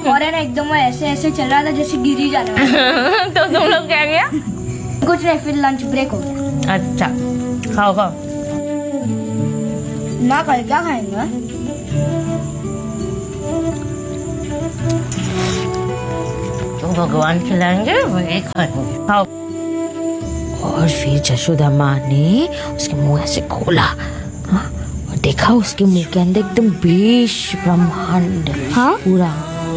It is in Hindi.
और है ना एकदम वो ऐसे ऐसे चल रहा था जैसे गिरी जाने वाला। तो तुम लोग क्या किया? कुछ नहीं, फिर लंच ब्रेक हो गया। अच्छा, खाओ खाओ। ना कल क्या खाएंगे? तो भगवान खिलाएंगे वही खाएंगे, खाओ। और फिर जशोदा माँ ने उसके मुंह ऐसे खोला, हाँ, और देखा उसके मुंह के अंदर एकदम बीज ब्रह्मांड, हाँ, पूरा